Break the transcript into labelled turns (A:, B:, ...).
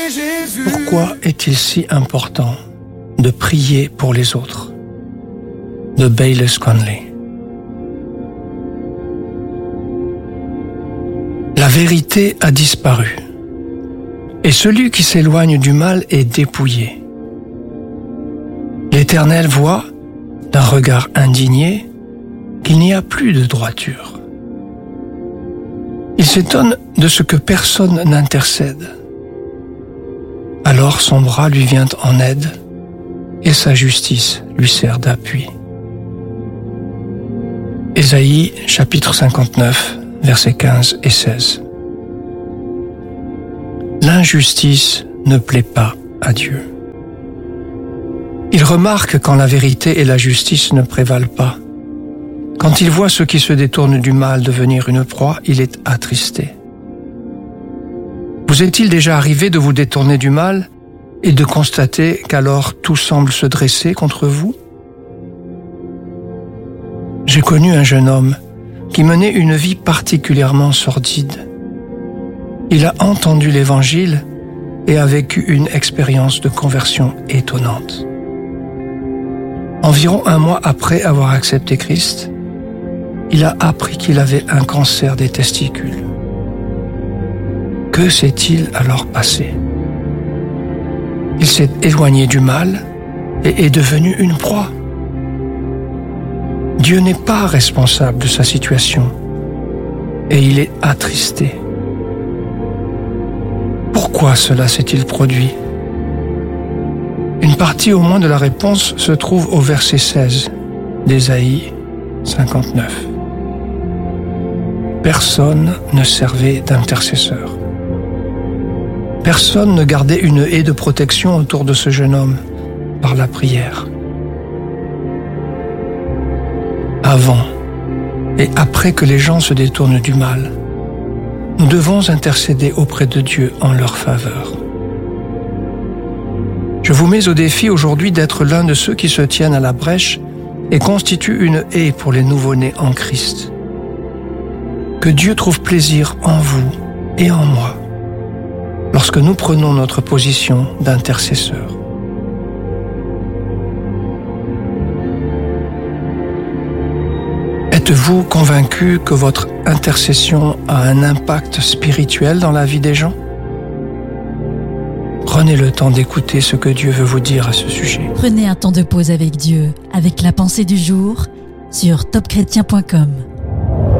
A: Pourquoi est-il si important de prier pour les autres? De Baylis Conley. La vérité a disparu, et celui qui s'éloigne du mal est dépouillé. L'Éternel voit, d'un regard indigné, qu'il n'y a plus de droiture. Il s'étonne de ce que personne n'intercède. Alors son bras lui vient en aide, et sa justice lui sert d'appui. Ésaïe chapitre 59, versets 15 et 16. L'injustice ne plaît pas à Dieu. Il remarque quand la vérité et la justice ne prévalent pas. Quand il voit ceux qui se détournent du mal devenir une proie, il est attristé. Vous est-il déjà arrivé de vous détourner du mal et de constater qu'alors tout semble se dresser contre vous? J'ai connu un jeune homme qui menait une vie particulièrement sordide. Il a entendu l'Évangile et a vécu une expérience de conversion étonnante. Environ 1 mois après avoir accepté Christ, il a appris qu'il avait un cancer des testicules. Que s'est-il alors passé? Il s'est éloigné du mal et est devenu une proie. Dieu n'est pas responsable de sa situation et il est attristé. Pourquoi cela s'est-il produit? Une partie au moins de la réponse se trouve au verset 16 d'Ésaïe 59. Personne ne servait d'intercesseur. Personne ne gardait une haie de protection autour de ce jeune homme par la prière. Avant et après que les gens se détournent du mal, nous devons intercéder auprès de Dieu en leur faveur. Je vous mets au défi aujourd'hui d'être l'un de ceux qui se tiennent à la brèche et constituent une haie pour les nouveau-nés en Christ. Que Dieu trouve plaisir en vous et en moi lorsque nous prenons notre position d'intercesseur. Êtes-vous convaincu que votre intercession a un impact spirituel dans la vie des gens? Prenez le temps d'écouter ce que Dieu veut vous dire à ce sujet.
B: Prenez un temps de pause avec Dieu, avec la pensée du jour sur topchrétien.com.